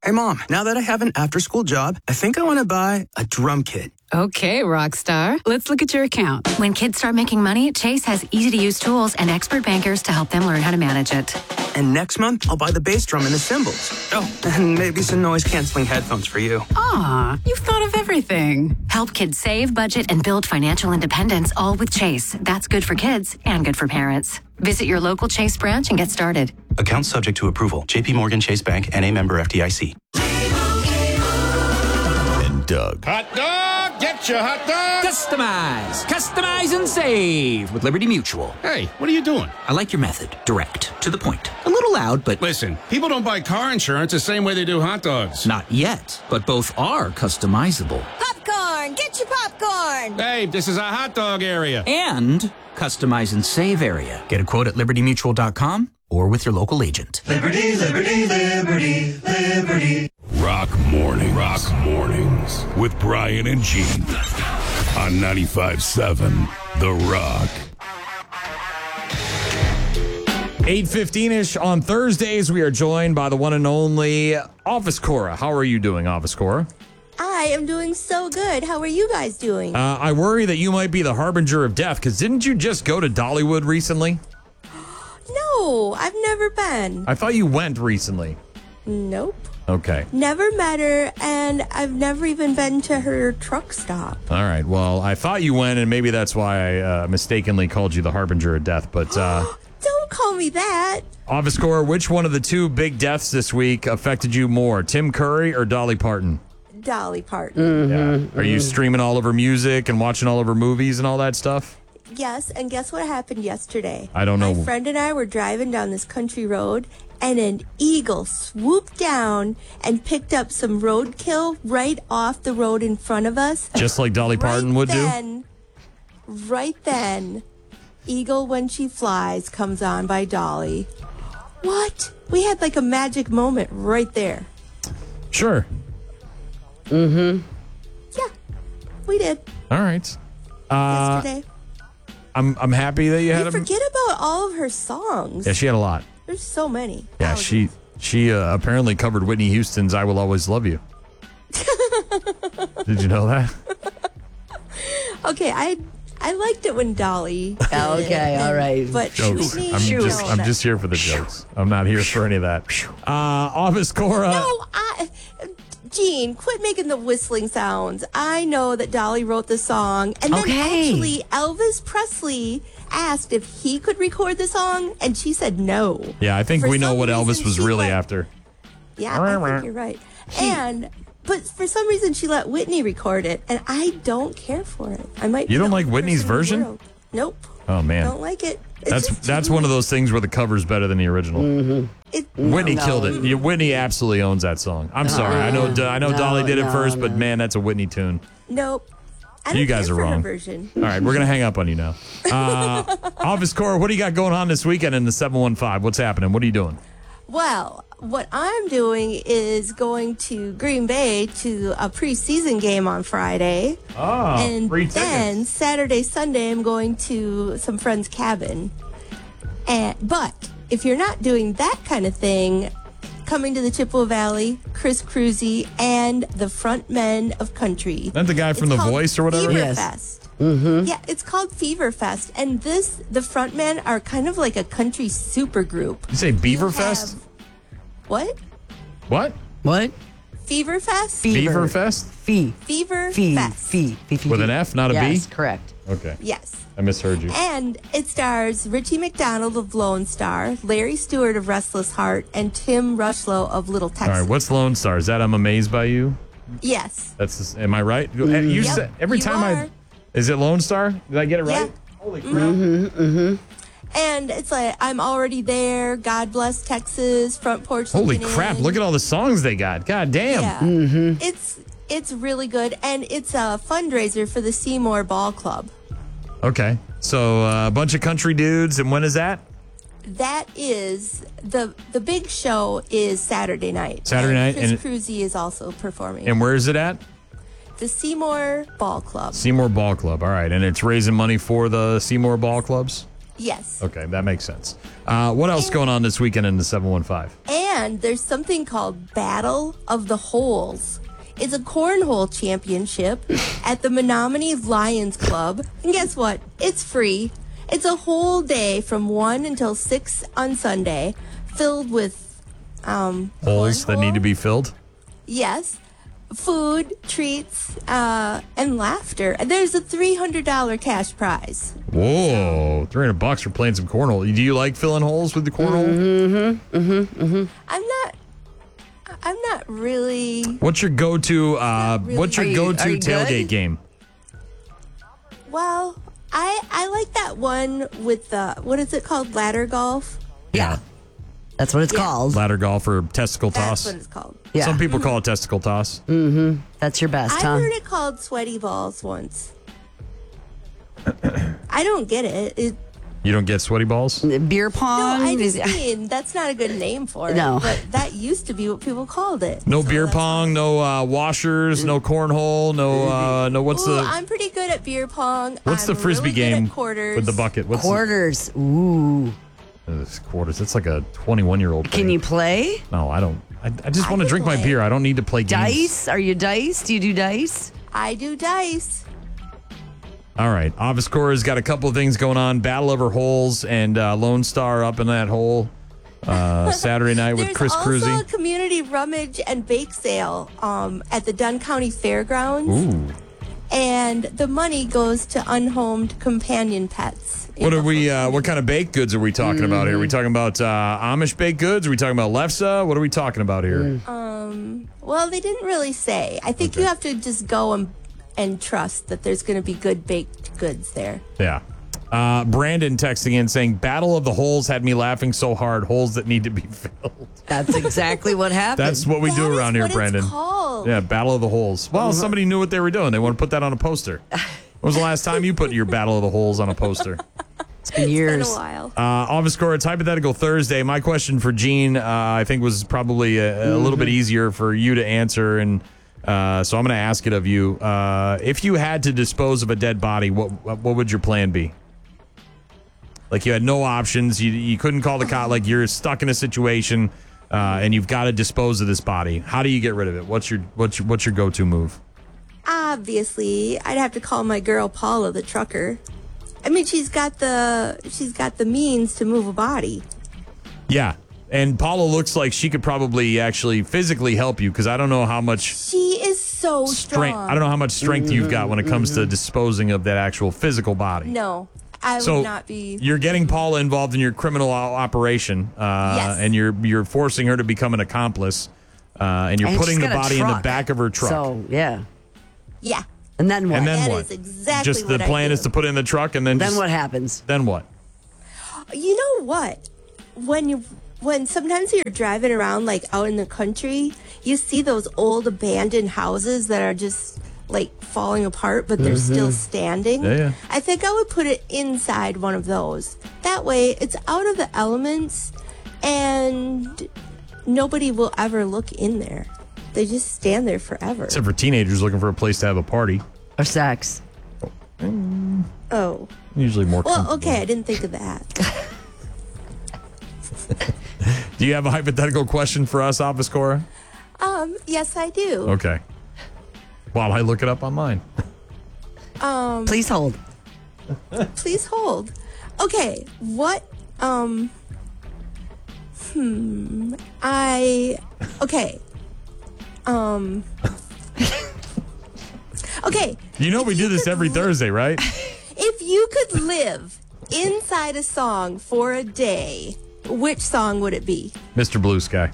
Hey, Mom, now that I have an after-school job, I think I want to buy a drum kit. Okay, Rockstar. Let's look at your account. When kids start making money, Chase has easy-to-use tools and expert bankers to help them learn how to manage it. And next month, I'll buy the bass drum and the cymbals. Oh, and maybe some noise-canceling headphones for you. Aw, you've thought of everything. Help kids save, budget, and build financial independence, all with Chase. That's good for kids and good for parents. Visit your local Chase branch and get started. Account subject to approval. J.P. Morgan Chase Bank, N.A. member FDIC. And Doug. Hot dog! Get your hot dog! Customize and save with Liberty Mutual. Hey, what are you doing? I like your method. Direct, to the point. A little loud, but... Listen, people don't buy car insurance the same way they do hot dogs. Not yet, but both are customizable. Popcorn! Get your popcorn! Hey, this is our hot dog area. And customize and save area. Get a quote at libertymutual.com or with your local agent. Liberty, liberty, liberty, liberty. Rock Mornings with Brian and Gene on 95.7 The Rock. 8:15-ish on Thursdays, we are joined by the one and only Office Cora. How are you doing, Office Cora? I am doing so good. How are you guys doing? I worry that you might be the harbinger of death, because didn't you just go to Dollywood recently? No, I've never been. I thought you went recently. Nope. Okay. Never met her, and I've never even been to her truck stop. All right. Well, I thought you went, and maybe that's why I mistakenly called you the harbinger of death, but... Don't call me that. Office Cora, which one of the two big deaths this week affected you more, Tim Curry or Dolly Parton? Dolly Parton. Yeah. Are you streaming all of her music and watching all of her movies and all that stuff? Yes, and guess what happened yesterday? I don't know. My friend and I were driving down this country road, and an eagle swooped down and picked up some roadkill right off the road in front of us. Just like Dolly Parton would do? Right then, Eagle When She Flies comes on by Dolly. What? We had like a magic moment right there. Sure. Yeah, we did. All right. Yesterday. I'm happy that you had You forget about all of her songs. Yeah, she had a lot. There's so many. Yeah, Thousands. she apparently covered Whitney Houston's "I Will Always Love You." Did you know that? Okay, I liked it when Dolly. Okay, all right. But Jokes. Whitney, I'm just here for the jokes. I'm not here for any of that. Office Cora. No, Gene, quit making the whistling sounds. I know that Dolly wrote the song, and then actually Elvis Presley asked if he could record the song, and she said no. Yeah, I think we know what Elvis was really after. Yeah, I think you're right. But for some reason, she let Whitney record it, and I don't care for it. I might. You don't like Whitney's version? Nope. Oh man, don't like it. That's one of those things where the cover's better than the original. Whitney killed it. Whitney absolutely owns that song. I'm sorry. I know Dolly did it first, but man, that's a Whitney tune. Nope. You guys are wrong. Version. All right, we're gonna hang up on you now. Office Cora, what do you got going on this weekend in the 715? What's happening? What are you doing? Well, what I'm doing is going to Green Bay to a preseason game on Friday. Oh, and free tickets. then Saturday, Sunday, I'm going to some friend's cabin. But if you're not doing that kind of thing, coming to the Chippewa Valley, Chris Cruzy, and the front men of country. Is that the guy from The Voice or whatever? Fever Fest. Yeah, it's called Fever Fest. And the front men are kind of like a country super group. You say Beaver Fest? What? What? Fever Fest? Fever Fest? Fever Fest. With an F, not a B? Yes, correct. Okay. Yes. I misheard you. And it stars Richie McDonald of Lone Star, Larry Stewart of Restless Heart, and Tim Rushlow of Little Texas. All right, what's Lone Star? Is that I'm Amazed by You? Yes. Am I right? You said every you time are. Is it Lone Star? Did I get it right? Yeah. Holy crap. And it's like, I'm Already There, God Bless Texas, Front Porch Holy Looking crap, In. look at all the songs they got. God damn. Yeah. It's really good, and it's a fundraiser for the Seymour Ball Club. Okay. So a bunch of country dudes, and when is that? That is, the big show is Saturday night. Saturday night, Chris and Cruzy is also performing. And where is it at? The Seymour Ball Club. Seymour Ball Club. All right, and it's raising money for the Seymour Ball Clubs? Yes. Okay, that makes sense. What else going on this weekend in the 715? And there's something called Battle of the Holes. It's a cornhole championship at the Menominee Lions Club. And guess what? It's free. It's a whole day from 1 until 6 on Sunday, filled with Holes that need to be filled? Yes. Food, treats, and laughter. And there's a $300 cash prize. Whoa, $300 for playing some cornhole. Do you like filling holes with the cornhole? I'm not really. What's your go-to? What's your go-to tailgate game? Well, I like that one with the, what is it called? Ladder golf? Yeah. That's what it's called. Ladder golf or testicle toss. That's what it's called. Yeah. Some people call it testicle toss. That's your best, I huh? heard it called sweaty balls once. I don't get it. You don't get sweaty balls? Beer pong? No, I just mean that's not a good name for it. No. But that used to be what people called it. No beer pong, no washers, no cornhole, no what's Ooh, the I'm pretty good at beer pong. what's the frisbee really good game at quarters. with the bucket? What's Quarters. Ooh. It's quarters. It's like a 21-year-old thing. Can you play? No, I don't. I just want to can drink my play. beer. I don't need to play games. Dice? Are you dice? Do you do dice? I do dice. All right. Aviscora's got a couple of things going on. Battle over holes and Lone Star up in that hole Saturday night with Chris There's also Cruzy. a community rummage and bake sale at the Dunn County Fairgrounds. Ooh. And the money goes to unhomed companion pets. What are we? What kind of baked goods are we talking about here? Are we talking about Amish baked goods? Are we talking about Lefse? What are we talking about here? Well, they didn't really say. I think you have to just go and trust that there's going to be good baked goods there. Yeah. Brandon texting in saying, Battle of the Holes had me laughing so hard. Holes that need to be filled. That's exactly what happened. That's what we do That around is here, what Brandon. It's called. Yeah, Battle of the Holes. Well, somebody knew what they were doing. They want to put that on a poster. When was the last time you put your Battle of the Holes on a poster? It's been years. It's been a while. Aviscora, it's hypothetical Thursday. My question for Gene, I think, was probably a little bit easier for you to answer, and so I'm going to ask it of you. If you had to dispose of a dead body, what would your plan be? Like you had no options. You couldn't call the cop. Like you're stuck in a situation, and you've got to dispose of this body. How do you get rid of it? What's your go-to move? Obviously, I'd have to call my girl Paula, the trucker. I mean, she's got the means to move a body. Yeah. And Paula looks like she could probably actually physically help you because I don't know how much She is so strength. strong. I don't know how much strength you've got when it comes to disposing of that actual physical body. No, I So would not be. you're getting Paula involved in your criminal operation, Yes. and you're forcing her to become an accomplice, and you're And putting she's the got a body in the truck. back of her truck. So, yeah. Yeah. And then what? And then That what? is exactly just the what I plan do. is to put it in the truck, and then Then just- what happens? Then what? You know what? When sometimes you're driving around like out in the country, you see those old abandoned houses that are just like falling apart, but they're still standing. Yeah, yeah. I think I would put it inside one of those. That way it's out of the elements and nobody will ever look in there. They just stand there forever. Except for teenagers looking for a place to have a party. Or sex. Oh. Usually more Well, comfortable. okay, I didn't think of that. Do you have a hypothetical question for us, Aviscora? Yes, I do. Okay. While I look it up on mine. Please hold. Please hold. Okay, what okay. You know we do this every Thursday, right? If you could live inside a song for a day, which song would it be? Mr. Blue Sky.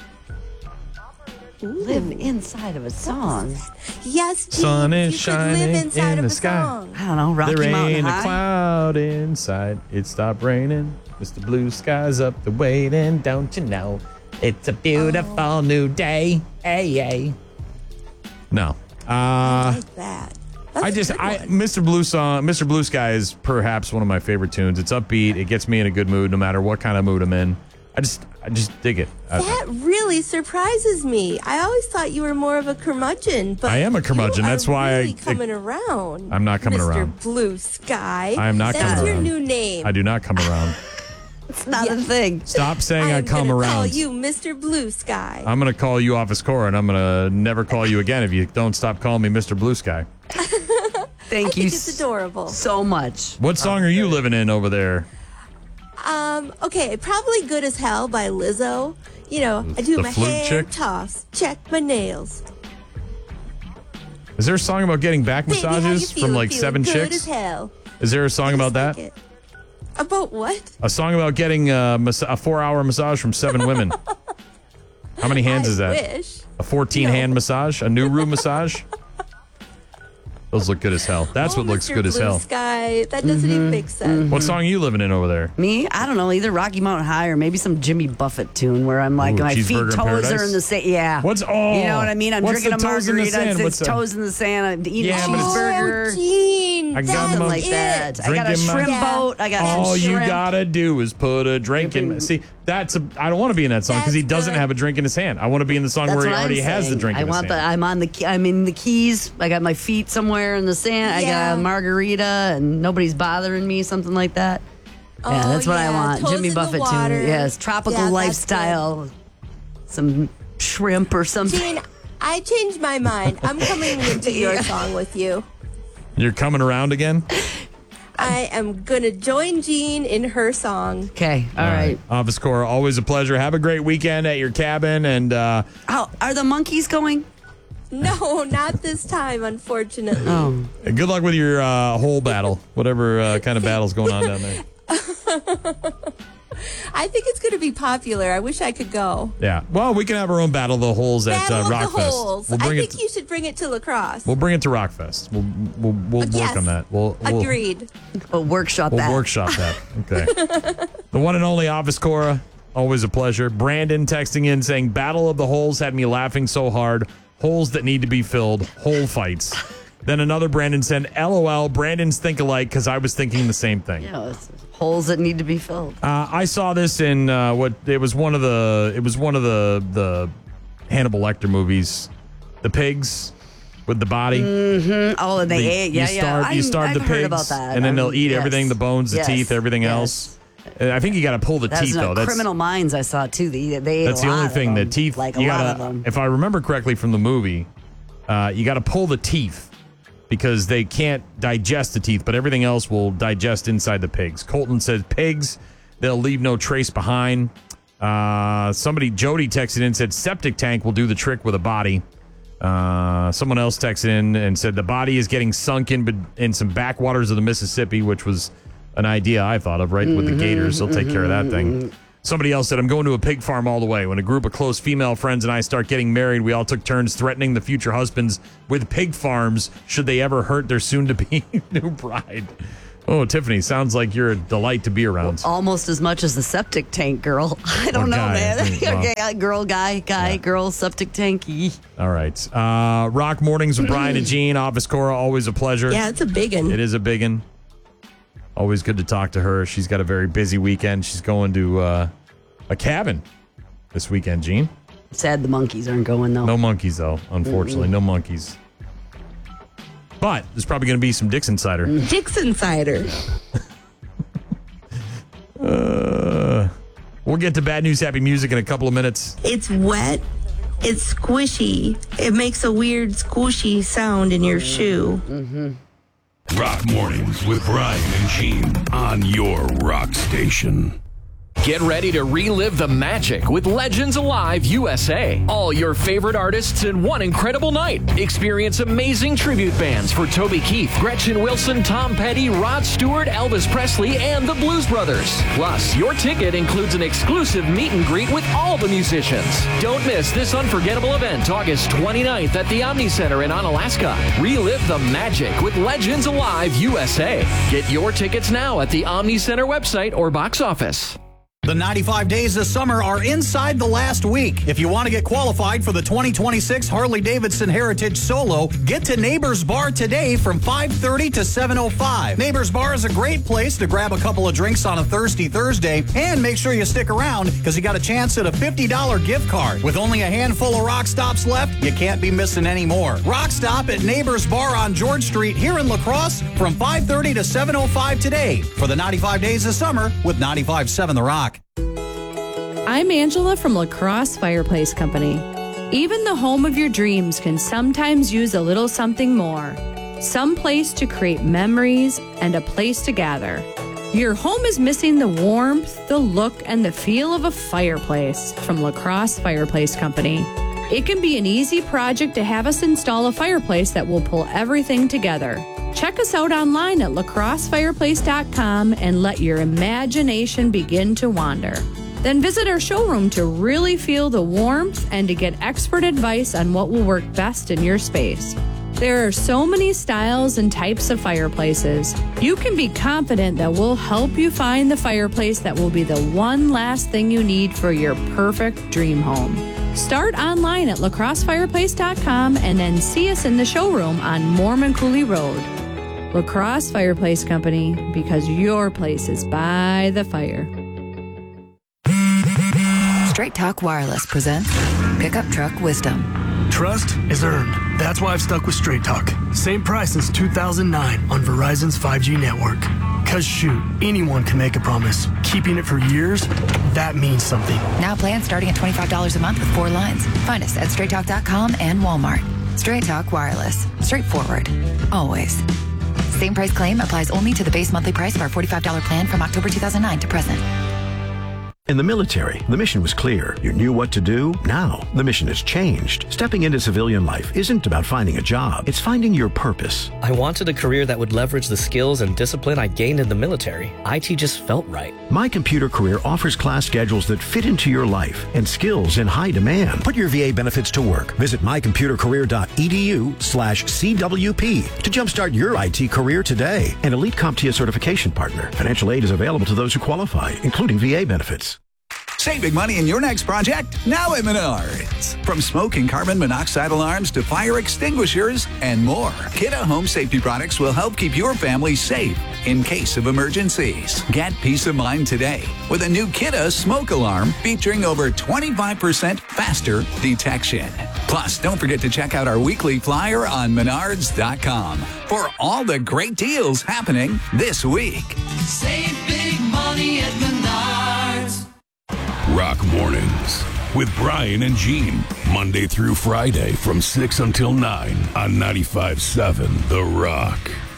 Live inside of a song. Yes, Gene, Sun is you shining could live inside in of the a sky. song. I don't know. Rocky There Mountain ain't a High. cloud inside. It stopped raining. Mr. Blue Sky's up the waiting, don't you know? It's a beautiful new day. Hey, hey. No. I like that. That's a good one. Mr. Blue Sky is perhaps one of my favorite tunes. It's upbeat. It gets me in a good mood no matter what kind of mood I'm in. I just dig it. That really surprises me. I always thought you were more of a curmudgeon, but I am a curmudgeon. you That's are why really coming around. I'm not coming Mr. around. Blue Sky. I am not coming around. That's your new name. I do not come around. It's not a thing. Stop saying I come I'm gonna around. call you Mr. Blue Sky. I'm going to call you Office Cora, and I'm going to never call you again if you don't stop calling me Mr. Blue Sky. Thank you it's adorable. so much. What song are you living in over there? Okay, probably Good as Hell by Lizzo. You know, I do The my flute hair chick? toss, check my nails. Is there a song about getting back Baby, how you massages feeling? from like Feeling 7 good chicks? as hell. Is there a song about that? Like it. About what? A song about getting a 4-hour massage from 7 women. How many hands is that? Wish. A 14-hand massage? A Nuru massage? Those look good as hell. That's what looks Mr. good as Blue hell. Sky. That doesn't even make sense. What song are you living in over there? Me? I don't know. Either Rocky Mountain High or maybe some Jimmy Buffett tune where I'm like, Ooh, my feet, Cheeseburger in toes Paradise? are in the sand. Yeah. You know what I mean? I'm what's drinking a the toes in the margarita. sand? It What's says the- toes in the sand. I'm eating Yeah, a but it's- cheeseburger. Oh, Gene, I got that's Something my- like that. I got a Drinking my- shrimp boat. I got some All you shrimp. gotta do is put a drink in. See, I don't want to be in that song because he That's doesn't good. have a drink in his hand. I want to be in the song That's where he what already I'm has the saying. drink in his hand. I'm in the Keys. I got my feet somewhere in the sand. I Yeah. got a margarita and nobody's bothering me, something like that. Yeah, Oh, that's what I yeah. want. Toes Jimmy in the Buffett water. tune. Yes, tropical Yeah, that's lifestyle. Some shrimp or something. Gene, I changed my mind. I'm coming into your song with you. You're coming around again? I am going to join Jean in her song. Okay, all right. Office Cora, always a pleasure. Have a great weekend at your cabin. And Oh, are the monkeys going? No, not this time, unfortunately. Oh. good luck with your whole battle, whatever kind of battle's going on down there. I think it's going to be popular. I wish I could go. Yeah. Well, we can have our own Battle of the Holes at Battle of the Rockfest. Holes. We'll I bring think you should bring it to lacrosse. We'll bring it to Rockfest. We'll Yes. work on that. We'll Agreed. We'll workshop We'll that. workshop that. Okay. The one and only Office Cora, always a pleasure. Brandon texting in saying, Battle of the Holes had me laughing so hard. Holes that need to be filled. Hole fights. Then another Brandon said, LOL, Brandon's think alike because I was thinking the same thing. Yeah, it's holes that need to be filled. I saw this in it was one of the Hannibal Lecter movies, The Pigs with the body. Mm-hmm. Oh, and they ate. Yeah, You starve I've the heard pigs, about that. and then they'll eat Yes. everything: the bones, the Yes. teeth, everything Yes. else. I think you got to pull the That's teeth though. That's Criminal Minds. I saw too. They ate that's a the lot only of thing. them. The teeth, like you a lot gotta, of them. if I remember correctly from the movie, you got to pull the teeth because they can't digest the teeth, but everything else will digest inside the pigs. Colton says pigs, they'll leave no trace behind. Jody texted in and said septic tank will do the trick with a body. Someone else texted in and said the body is getting sunk in some backwaters of the Mississippi, which was an idea I thought of, right? With the gators, they'll take care of that thing. Somebody else said, I'm going to a pig farm all the way. When a group of close female friends and I start getting married, we all took turns threatening the future husbands with pig farms should they ever hurt their soon-to-be new bride. Oh, Tiffany, sounds like you're a delight to be around. Almost as much as the septic tank girl. I don't know, guy, man. I think, well. Okay, girl, guy, girl, septic tank. All right. Rock Mornings with Brian and Jean. Office Cora, always a pleasure. Yeah, it's a big one. It is a big one. Always good to talk to her. She's got a very busy weekend. She's going to a cabin this weekend, Jean. Sad the monkeys aren't going, though. No monkeys, though, unfortunately. No monkeys. But there's probably going to be some Dixon cider. Dixon cider. We'll get to bad news, happy music in a couple of minutes. It's wet. It's squishy. It makes a weird squishy sound in your shoe. Mm-hmm. Rock Mornings with Brian and Gene on your rock station. Get ready to relive the magic with Legends Alive USA. All your favorite artists in one incredible night. Experience amazing tribute bands for Toby Keith, Gretchen Wilson, Tom Petty, Rod Stewart, Elvis Presley, and the Blues Brothers. Plus, your ticket includes an exclusive meet and greet with all the musicians. Don't miss this unforgettable event August 29th at the Omni Center in Onalaska. Relive the magic with Legends Alive USA. Get your tickets now at the Omni Center website or box office. The 95 days this summer are inside the last week. If you want to get qualified for the 2026 Harley-Davidson Heritage Solo, get to Neighbors Bar today from 5:30 to 7:05. Neighbors Bar is a great place to grab a couple of drinks on a thirsty Thursday, and make sure you stick around because you got a chance at a $50 gift card. With only a handful of Rock Stops left, you can't be missing any more. Rock Stop at Neighbors Bar on George Street here in La Crosse from 5:30 to 7:05 today for the 95 days this summer with 95.7 The Rock. I'm Angela from La Crosse Fireplace Company. Even the home of your dreams can sometimes use a little something more. Some place to create memories and a place to gather. Your home is missing the warmth, the look, and the feel of a fireplace from La Crosse Fireplace Company. It can be an easy project to have us install a fireplace that will pull everything together. Check us out online at lacrossefireplace.com and let your imagination begin to wander. Then visit our showroom to really feel the warmth and to get expert advice on what will work best in your space. There are so many styles and types of fireplaces. You can be confident that we'll help you find the fireplace that will be the one last thing you need for your perfect dream home. Start online at lacrossefireplace.com and then see us in the showroom on Mormon Cooley Road. La Crosse Fireplace Company, because your place is by the fire. Straight Talk Wireless presents Pickup Truck Wisdom. Trust is earned. That's why I've stuck with Straight Talk. Same price since 2009 on Verizon's 5G network. Cause shoot, anyone can make a promise. Keeping it for years, that means something. Now plans starting at $25 a month with 4 lines. Find us at straighttalk.com and Walmart. Straight Talk Wireless. Straightforward. Always. Same price claim applies only to the base monthly price of our $45 plan from October 2009 to present. In the military, the mission was clear. You knew what to do. Now, the mission has changed. Stepping into civilian life isn't about finding a job. It's finding your purpose. I wanted a career that would leverage the skills and discipline I gained in the military. IT just felt right. My Computer Career offers class schedules that fit into your life and skills in high demand. Put your VA benefits to work. Visit mycomputercareer.edu/CWP to jumpstart your IT career today. An elite CompTIA certification partner. Financial aid is available to those who qualify, including VA benefits. Save big money in your next project now at Menards. From smoke and carbon monoxide alarms to fire extinguishers and more, Kidde Home Safety products will help keep your family safe in case of emergencies. Get peace of mind today with a new Kidde smoke alarm featuring over 25% faster detection. Plus, don't forget to check out our weekly flyer on Menards.com for all the great deals happening this week. Save big money at Menards. Rock Mornings with Brian and Gene, Monday through Friday from 6 until 9 on 95.7 The Rock.